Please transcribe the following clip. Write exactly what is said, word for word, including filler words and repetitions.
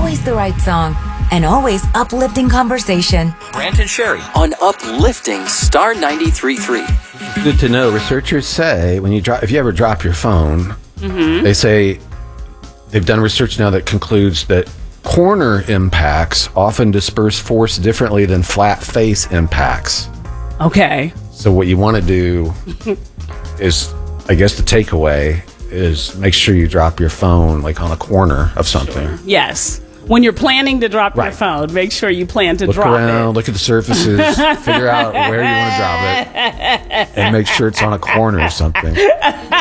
always the right song, and always uplifting conversation. Brant and Sherry on Uplifting Star ninety-three point three. Good to know. Researchers say when you drop, if you ever drop your phone, mm-hmm. they say they've done research now that concludes that corner impacts often disperse force differently than flat face impacts. Okay. So what you want to do is, I guess the takeaway is make sure you drop your phone like on a corner of something. Sure. Yes. When you're planning to drop right. your phone, make sure you plan to look drop around, it. Look around, look at the surfaces, figure out where you want to drop it, and make sure it's on a corner of something.